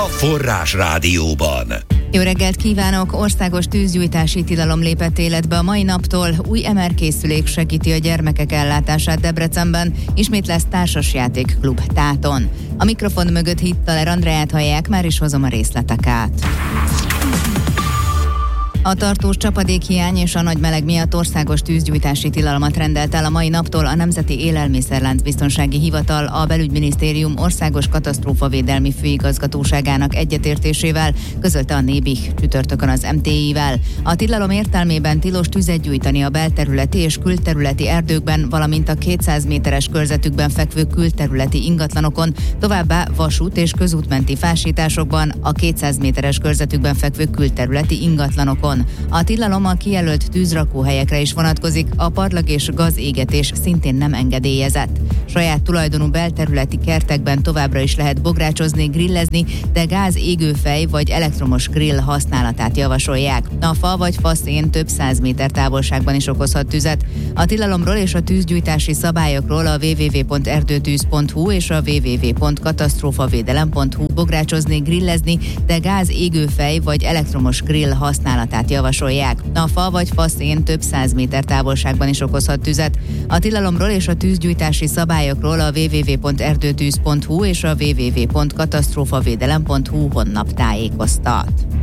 Forrás Rádióban. Jó reggelt kívánok! Országos tűzgyújtási tilalom lépett életbe a mai naptól. Új MR-készülék segíti a gyermekek ellátását Debrecenben. Ismét lesz társasjátékklub Táton. A mikrofon mögött Hittaler Andreát hallják, már is hozom a részleteket. A tartós csapadékhiány és a nagy meleg miatt országos tűzgyújtási tilalmat rendelt el a mai naptól a Nemzeti Élelmiszerlánc Biztonsági Hivatal a Belügyminisztérium Országos Katasztrófavédelmi Főigazgatóságának egyetértésével, közölte a Nébih csütörtökön az MTI-vel. A tilalom értelmében tilos tüzet gyújtani a belterületi és külterületi erdőkben, valamint a 200 méteres körzetükben fekvő külterületi ingatlanokon, továbbá vasút és közútmenti fásításokban, a 200 méteres körzetükben fekvő külterületi ingatlanokon. A tilalom a kijelölt tűzrakóhelyekre is vonatkozik, a parlag és gazégetés szintén nem engedélyezett. Saját tulajdonú belterületi kertekben továbbra is lehet bográcsozni, grillezni, de gáz égőfej vagy elektromos grill használatát javasolják. A fa vagy faszén több 100 méter távolságban is okozhat tüzet. A tilalomról és a tűzgyújtási szabályokról a www.erdőtűz.hu és a www.katasztrófavédelem.hu bográcsozni, grillezni, de gáz égőfej vagy elektromos grill használatát javasolják. A fa vagy faszén több 100 méter távolságban is okozhat tüzet. A tilalomról és a tűzgyújtási szabályokról a www.erdőtűz.hu és a www.katasztrófavédelem.hu honlap tájékoztat.